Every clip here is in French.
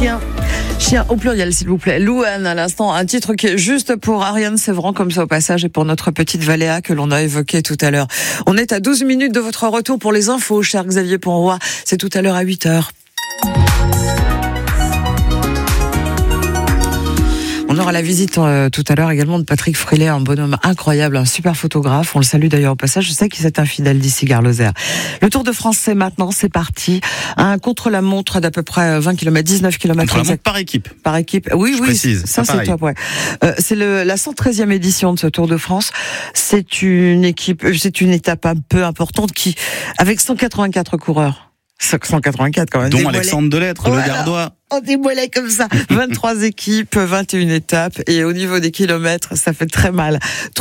chien. Chien au pluriel, s'il vous plaît. Louane, à l'instant, un titre qui est juste pour Ariane Sévran, comme ça au passage, et pour notre petite Valéa que l'on a évoquée tout à l'heure. On est à 12 minutes de votre retour pour les infos, cher Xavier Ponroy. C'est tout à l'heure à 8h. On aura la visite tout à l'heure également de Patrick Frillet, un bonhomme incroyable, un super photographe. On le salue d'ailleurs au passage. Je sais qu'il est un fidèle d'ici, Gare-Lozère. Le Tour de France, c'est maintenant, c'est parti. Un contre-la-montre d'à peu près 20 km, 19 km. Contre-la-montre par équipe. Par équipe. Oui, oui. Précise. Ça, c'est top, ouais. C'est la 113e édition de ce Tour de France. C'est une étape un peu importante qui, avec 184 coureurs. 184 quand même. Dont Alexandre Delettre, le Gardois. On démoilait comme ça. 23 équipes, 21 étapes. Et au niveau des kilomètres, ça fait très mal.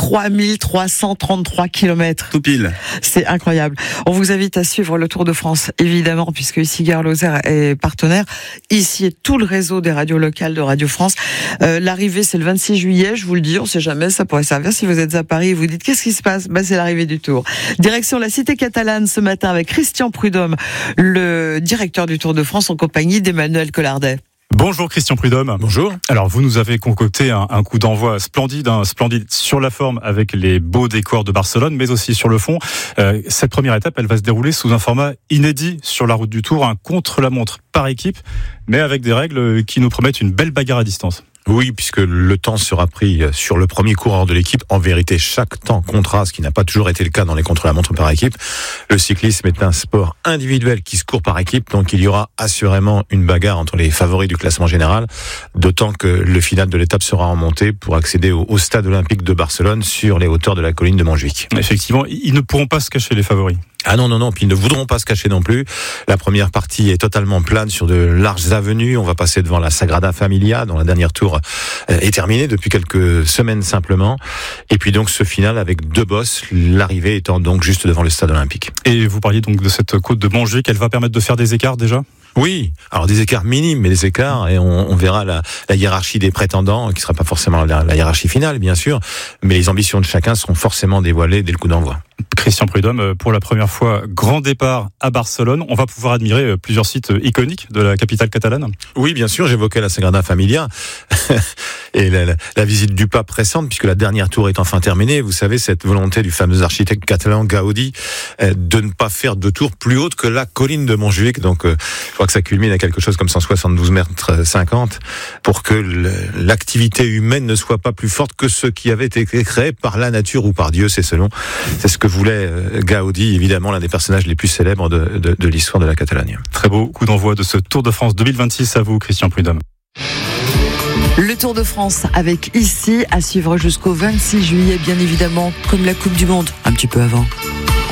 3333 kilomètres. Tout pile. C'est incroyable. On vous invite à suivre le Tour de France, évidemment, puisque ici, Gare-Lozère est partenaire. Ici est tout le réseau des radios locales de Radio France. L'arrivée, c'est le 26 juillet. Je vous le dis, on sait jamais, ça pourrait servir si vous êtes à Paris et vous dites qu'est-ce qui se passe? C'est l'arrivée du Tour. Direction la cité catalane ce matin avec Christian Prudhomme, le directeur du Tour de France en compagnie d'Emmanuel Collardet. Bonjour Christian Prudhomme. Bonjour. Alors vous nous avez concocté un coup d'envoi splendide sur la forme avec les beaux décors de Barcelone, mais aussi sur le fond. Cette première étape, elle va se dérouler sous un format inédit sur la route du Tour, un contre-la-montre par équipe, mais avec des règles qui nous promettent une belle bagarre à distance. Oui, puisque le temps sera pris sur le premier coureur de l'équipe. En vérité, chaque temps comptera, ce qui n'a pas toujours été le cas dans les contre-la-montre par équipe. Le cyclisme est un sport individuel qui se court par équipe, donc il y aura assurément une bagarre entre les favoris du classement général, d'autant que le final de l'étape sera en montée pour accéder au stade olympique de Barcelone sur les hauteurs de la colline de Montjuïc. Effectivement, ils ne pourront pas se cacher, les favoris. Ah non, puis ils ne voudront pas se cacher non plus. La première partie est totalement plane sur de larges avenues. On va passer devant la Sagrada Familia, dont la dernière tour est terminée depuis quelques semaines simplement. Et puis donc ce final avec deux bosses, l'arrivée étant donc juste devant le stade olympique. Et vous parliez donc de cette côte de Montjuïc, elle va permettre de faire des écarts déjà ? Oui, alors des écarts minimes, mais des écarts, et on verra la hiérarchie des prétendants, qui sera pas forcément la hiérarchie finale, bien sûr, mais les ambitions de chacun seront forcément dévoilées dès le coup d'envoi. Christian Prudhomme, pour la première fois, grand départ à Barcelone. On va pouvoir admirer plusieurs sites iconiques de la capitale catalane. Oui, bien sûr, j'évoquais la Sagrada Familia et la visite du pape récente, puisque la dernière tour est enfin terminée. Vous savez, cette volonté du fameux architecte catalan Gaudi de ne pas faire de tour plus haute que la colline de Montjuïc. Donc, je crois que ça culmine à quelque chose comme 172 mètres 50 pour que l'activité humaine ne soit pas plus forte que ce qui avait été créé par la nature ou par Dieu, c'est ce que voulait Gaudi, évidemment l'un des personnages les plus célèbres de l'histoire de la Catalogne. Très beau coup d'envoi de ce Tour de France 2026 à vous, Christian Prudhomme. Le Tour de France avec ici à suivre jusqu'au 26 juillet, bien évidemment, comme la Coupe du Monde, un petit peu avant.